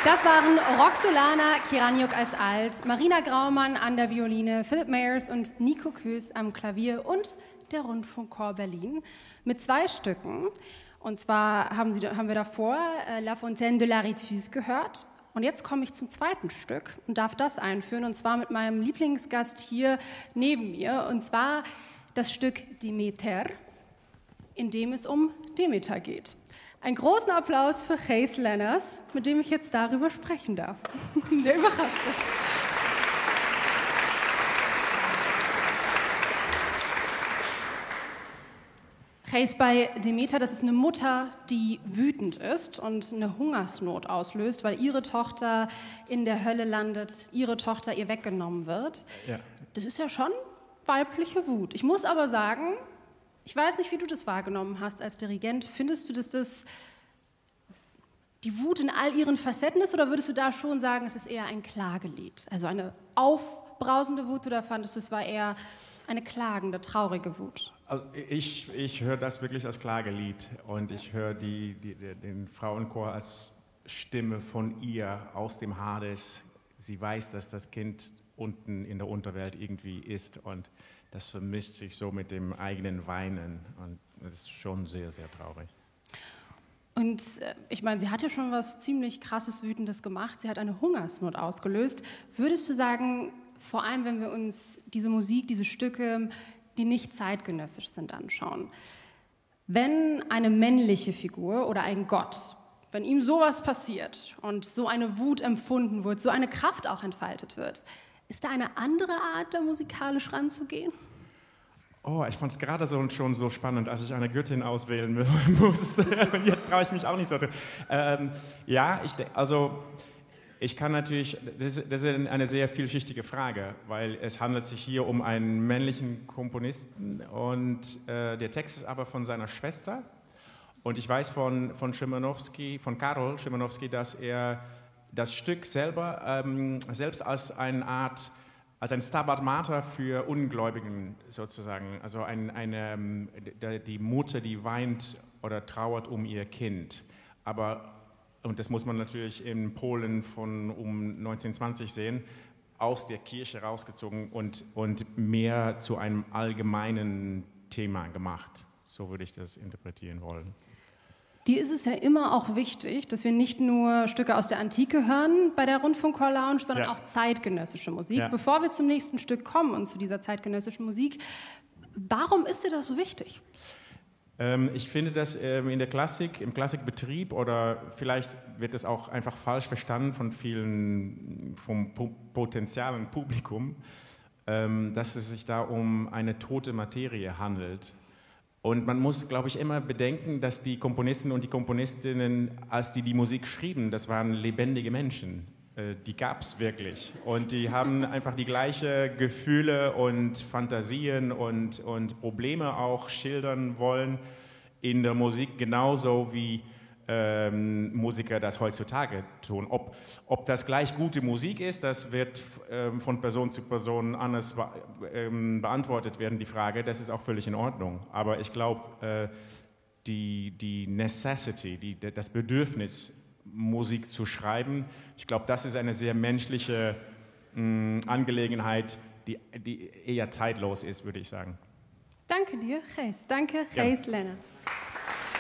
Das waren Roxolana Kiraniuk als Alt, Marina Graumann an der Violine, Philipp Meyers und Nico Kös am Klavier und der Rundfunkchor Berlin mit 2 Stücken. Und zwar haben wir davor La Fontaine de la Ritus gehört. Und jetzt komme ich zum zweiten Stück und darf das einführen, und zwar mit meinem Lieblingsgast hier neben mir, und zwar das Stück Demeter, in dem es um Demeter geht. Einen großen Applaus für Gijs Lenners, mit dem ich jetzt darüber sprechen darf. Der überrascht mich. Gijs, bei Demeter, das ist eine Mutter, die wütend ist und eine Hungersnot auslöst, weil ihre Tochter in der Hölle landet, ihre Tochter ihr weggenommen wird. Ja. Das ist ja schon weibliche Wut. Ich muss aber sagen, ich weiß nicht, wie du das wahrgenommen hast als Dirigent. Findest du, dass das die Wut in all ihren Facetten ist, oder würdest du da schon sagen, es ist eher ein Klagelied? Also eine aufbrausende Wut, oder fandest du, es war eher eine klagende, traurige Wut? Also ich höre das wirklich als Klagelied, und ich höre den Frauenchor als Stimme von ihr aus dem Hades. Sie weiß, dass das Kind unten in der Unterwelt irgendwie ist, und das vermischt sich so mit dem eigenen Weinen, und das ist schon sehr, sehr traurig. Und ich meine, sie hat ja schon was ziemlich Krasses, Wütendes gemacht. Sie hat eine Hungersnot ausgelöst. Würdest du sagen, vor allem wenn wir uns diese Musik, diese Stücke, die nicht zeitgenössisch sind, anschauen, wenn eine männliche Figur oder ein Gott, wenn ihm sowas passiert und so eine Wut empfunden wird, so eine Kraft auch entfaltet wird, ist da eine andere Art, da musikalisch ranzugehen? Oh, ich fand es gerade schon so spannend, als ich eine Göttin auswählen musste. Und jetzt traue ich mich auch nicht so. Ja, ich kann natürlich, das ist eine sehr vielschichtige Frage, weil es handelt sich hier um einen männlichen Komponisten, und der Text ist aber von seiner Schwester. Und ich weiß von Karol Szymanowski, dass er das Stück selber selbst als eine Art, als ein Stabat Mater für Ungläubigen sozusagen, also die Mutter, die weint oder trauert um ihr Kind. Und das muss man natürlich in Polen von um 1920 sehen, aus der Kirche rausgezogen und mehr zu einem allgemeinen Thema gemacht. So würde ich das interpretieren wollen. Dir ist es ja immer auch wichtig, dass wir nicht nur Stücke aus der Antike hören bei der Rundfunkchor Lounge, sondern auch zeitgenössische Musik. Ja. Bevor wir zum nächsten Stück kommen und zu dieser zeitgenössischen Musik, warum ist dir das so wichtig? Ich finde, dass in der Klassik, im Klassikbetrieb, oder vielleicht wird es auch einfach falsch verstanden vom potenziellen Publikum, dass es sich da um eine tote Materie handelt. Und man muss, glaube ich, immer bedenken, dass die Komponisten und die Komponistinnen, als die Musik schrieben, das waren lebendige Menschen. Die gab es wirklich. Und die haben einfach die gleichen Gefühle und Fantasien und Probleme auch schildern wollen in der Musik, genauso wie Musiker das heutzutage tun. Ob das gleich gute Musik ist, das wird von Person zu Person anders beantwortet werden, die Frage. Das ist auch völlig in Ordnung. Aber ich glaube, die Necessity, das Bedürfnis, Musik zu schreiben, ich glaube, das ist eine sehr menschliche Angelegenheit, die eher zeitlos ist, würde ich sagen. Danke dir, Gijs. Danke, Gijs Lenners.